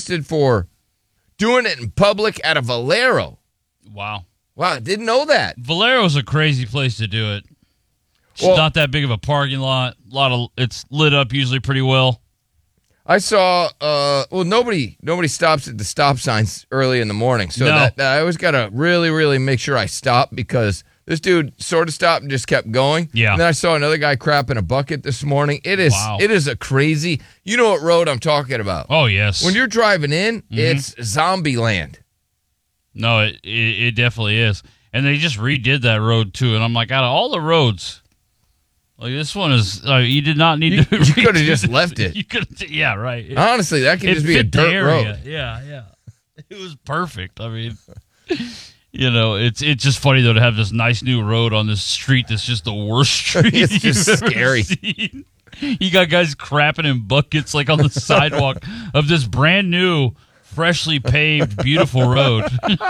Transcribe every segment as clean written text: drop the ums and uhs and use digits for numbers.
arrested for doing it in public at a Valero. Wow. Wow, I didn't know that. Valero's a crazy place to do it. It's not that big of a parking lot. It's lit up usually pretty well. I saw, nobody stops at the stop signs early in the morning. So that I always got to really, really make sure I stop because this dude sort of stopped and just kept going. Yeah. And then I saw another guy crap in a bucket this morning. It is a crazy, you know what road I'm talking about. Oh, yes. When you're driving in, it's zombie land. No, it definitely is. And they just redid that road, too. And I'm like, out of all the roads, like this one is, you did not need to. You could have just left it. You could, yeah, right. Honestly, that could just be a dirt road. Yeah. It was perfect. I mean, it's just funny, though, to have this nice new road on this street that's just the worst street. It's just scary. Seen. You got guys crapping in buckets like on the sidewalk of this brand new, freshly paved, beautiful road.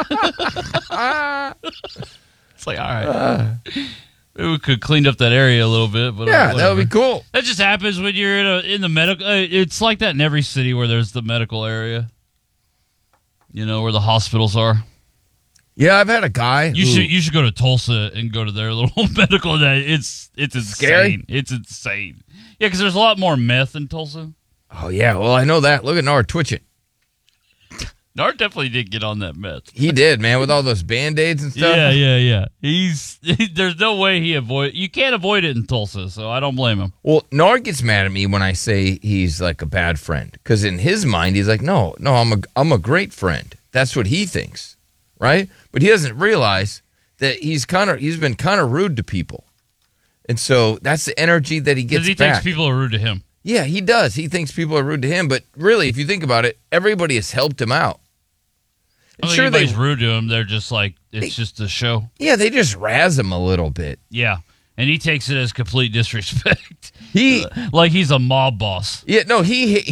It's like, all right. Maybe we could clean up that area a little bit. But yeah, that would be cool. That just happens when you're in the medical. It's like that in every city where there's the medical area. Where the hospitals are. Yeah, I've had a guy. You should go to Tulsa and go to their little medical. It's insane. Scary? It's insane. Yeah, because there's a lot more meth in Tulsa. Oh yeah, well I know that. Look at Nard twitching. Nard definitely did get on that meth. He did, man, with all those Band-Aids and stuff. Yeah. There's no way you can't avoid it in Tulsa, so I don't blame him. Well, Nard gets mad at me when I say he's like a bad friend, because in his mind he's like, no, I'm a great friend. That's what he thinks, right? But he doesn't realize that he's been kind of rude to people, and so that's the energy that he gets. Because he thinks people are rude to him. Yeah, he does. He thinks people are rude to him, but really, if you think about it, everybody has helped him out. I don't think anybody's rude to him. They're just like, it's just a show. Yeah, they just razz him a little bit. Yeah, and he takes it as complete disrespect. Like he's a mob boss. Yeah, no,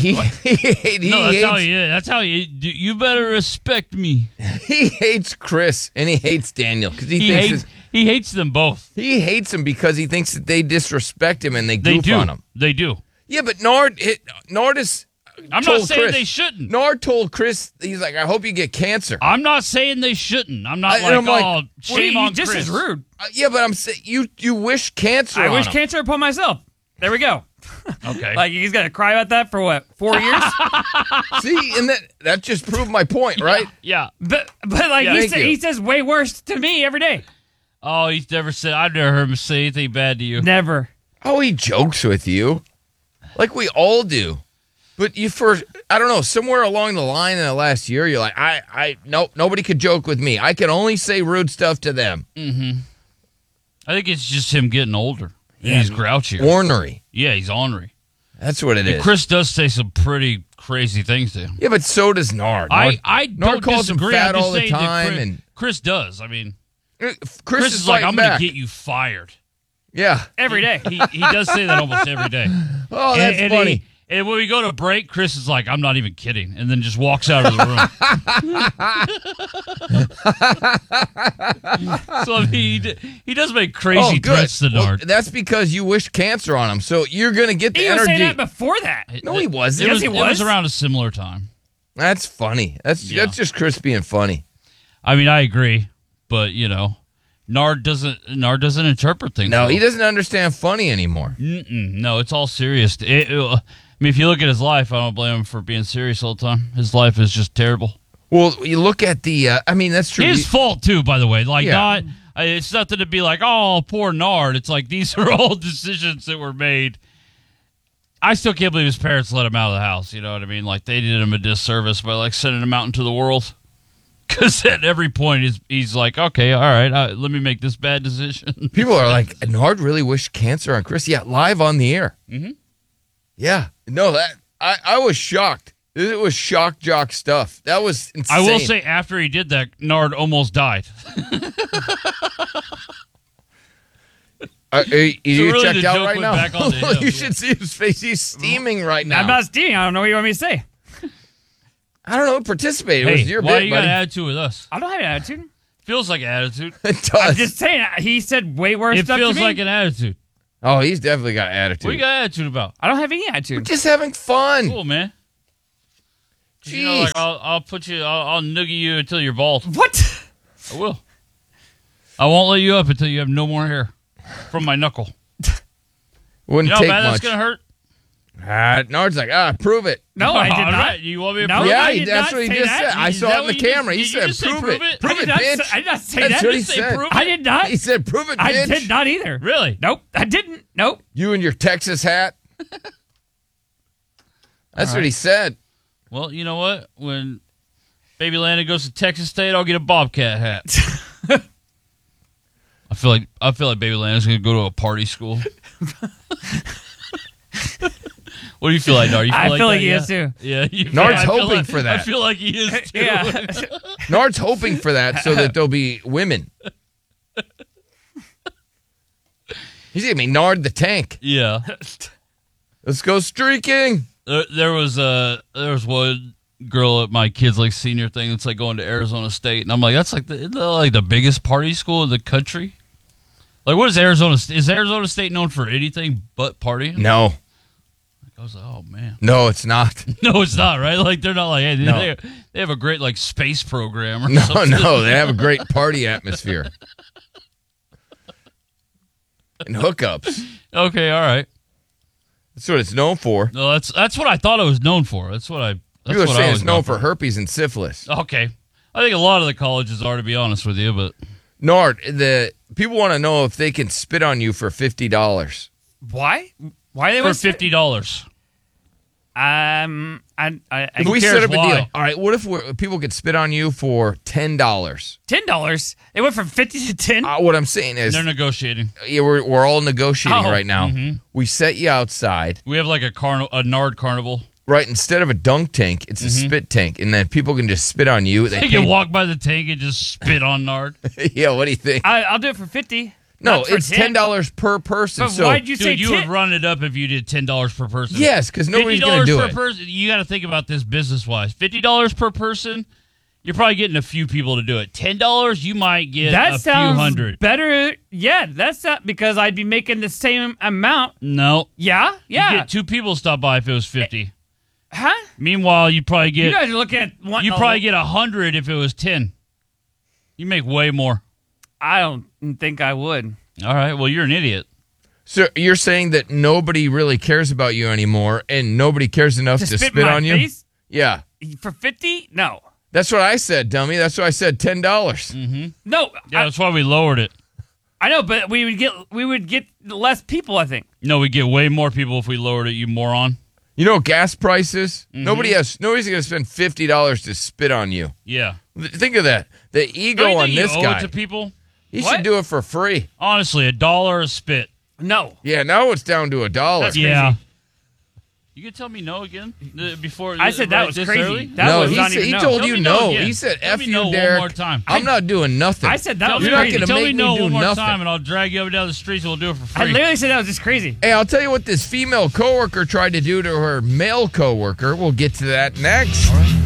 that's how you better respect me. He hates Chris and he hates Daniel because he hates them both. He hates them because he thinks that they disrespect him and they goof on him. They do. Yeah, but Nard is. I'm not saying they shouldn't. Nard told Chris, he's like, I hope you get cancer. I'm not saying they shouldn't. I'm not shame on Chris. This is rude. Yeah, but I'm saying you wish cancer on him. I wish cancer upon myself. There we go. Okay. Like, he's going to cry about that for what, 4 years? See, and that just proved my point, right? Yeah. But like, he says way worse to me every day. Oh, I've never heard him say anything bad to you. Never. Oh, he jokes with you. Like we all do. But I don't know, somewhere along the line in the last year, you're like, nope, nobody could joke with me. I can only say rude stuff to them. Mm-hmm. I think it's just him getting older. Yeah, he's grouchier. Ornery. Yeah, he's ornery. That's what it is. Chris does say some pretty crazy things to him. Yeah, but so does Nard. I Nard don't calls disagree. him fat I'm just all the saying time. that Chris does. I mean, Chris is like, I'm going to get you fired. Yeah. Every day. He does say that almost every day. Oh, that's funny. And when we go to break, Chris is like, I'm not even kidding, and then just walks out of the room. So I mean, he does make crazy threats to Nard. Well, that's because you wish cancer on him, so you're going to get the energy. He was saying that before that. No, he wasn't. It was around a similar time. That's funny. That's just Chris being funny. I mean, I agree, but Nard doesn't interpret things. No, he doesn't understand funny anymore. No, it's all serious. I mean, if you look at his life, I don't blame him for being serious all the time. His life is just terrible. Well, you look at the. I mean, that's true. His fault too, by the way. Like, it's nothing to be like, oh, poor Nard. It's like these are all decisions that were made. I still can't believe his parents let him out of the house. You know what I mean? Like, they did him a disservice by like sending him out into the world. Because at every point, he's like, okay, all right, let me make this bad decision. People are like, Nard really wished cancer on Chris. Yeah, live on the air. Mm-hmm. Yeah, no, I was shocked. It was shock jock stuff. That was insane. I will say, after he did that, Nard almost died. You really checked out right now? Back onto him, you should see his face. He's steaming right now. I'm not steaming. I don't know what you want me to say. I don't know. Participate. Hey, it was your why bit, you buddy. got an attitude with us? I don't have an attitude. Feels like an attitude. It does. I'm just saying, he said way worse stuff to me. It feels like an attitude. Oh, he's definitely got attitude. What you got attitude about? I don't have any attitude. We're just having fun. Cool, man. You know, like, I'll put you. I'll noogie you until you're bald. What? I will. I won't let you up until you have no more hair from my knuckle. Wouldn't you know take how bad much. that's gonna hurt? Nard's like, prove it. No, I did not. Right. You want me to No, prove Yeah, I it? did that's not what he say just that. said. I Is saw that it on the what you just- camera. He did you said, just say prove prove it. it? Prove it, bitch. I did not say That's that. what he Say said. prove it. I did not. He said, prove it, bitch. I did not either. Really? Nope, I didn't. Nope. You and your Texas hat. That's what he said. Well, you know what? When Baby Landon goes to Texas State, I'll get a Bobcat hat. I feel like Baby Landon's gonna go to a party school. What do you feel like, Nard? You I feel that? like he is too. Yeah, Nard's I feel hoping like- for that. I feel like he is too. Yeah. Nard's hoping for that so that there'll be women. He's gonna be Nard the Tank. Yeah. Let's go streaking. There was one girl at my kids' like senior thing that's like going to Arizona State, and I'm like, that's like the biggest party school in the country. Like, what is Arizona? Is Arizona State known for anything but partying? No, I was like, oh man, no, it's not. no, it's not right. Like, they're not like, hey, No. they have a great like space program or No, something. no, they have a great party atmosphere and hookups. Okay, all right. That's what it's known for. No, that's what I thought it was known for. That's what I. That's People are what I saying was it's known for herpes and syphilis. Okay, I think a lot of the colleges are, to be honest with you, but Nard, the people want to know if they can spit on you for $50. Why? Why they for want $50. I If we cares set up a why? deal, all right. What if people could spit on you for $10? $10. It went from 50 to 10. What I'm saying is, They're negotiating. yeah, we're all negotiating Oh, right now. We set you outside, We have like a Nard carnival. right? Instead of a dunk tank, it's a spit tank, and then people can just spit on you. They They can walk by the tank and just spit on Nard. yeah, what do you think? I'll do it for 50. No, Not for it's 10. $10 per person. But So why'd you say Dude, you 10? would run it up if you did $10 per person. yes, because nobody's going to do per it. person. You got to think about this business wise. $50 per person, you're probably getting a few people to do it. $10, you might get That a sounds few hundred. better. Yeah, that's not because I'd be making the same amount. No, Yeah, you yeah. get 2 people to stop by if it was 50. Huh? Meanwhile, you probably You get guys are looking at one. you probably get 100 if it was 10. You make way more. I don't think I would. All right, well, you're an idiot. So you're saying that nobody really cares about you anymore, and nobody cares enough to spit spit in my on you? face Yeah. for 50? No, That's what I said, dummy. That's why I said $10. no. Yeah, that's why we lowered it. I know, but we would get less people. I think. No, we get way more people if we lowered it, you moron. You know gas prices? Nobody's going to spend $50 to spit on you. Yeah. Think of that. The ego Don't you on think this you owe guy. it to people? He What? should do it for free. Honestly, $1 a spit. No. Yeah, now it's down to $1. That's Yeah. You can tell me no again before I said that right was this crazy. early? That no, was he, not said, even he no. told Tell you me no no. again. He said, Tell F me you, no one Derek. more time. I'm not doing nothing. I said that Tell was me, You're not crazy. gonna tell make me me no do one more nothing. time, and I'll drag you up and down the streets, and we'll do it for I free. literally said that was just crazy. Hey, I'll tell you what this female coworker tried to do to her male coworker. We'll get to that next. All right.